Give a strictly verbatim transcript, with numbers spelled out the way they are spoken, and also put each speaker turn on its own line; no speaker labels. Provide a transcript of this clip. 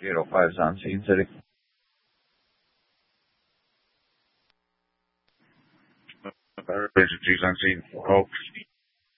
zero five on Scene City. Agencies on scene. Call.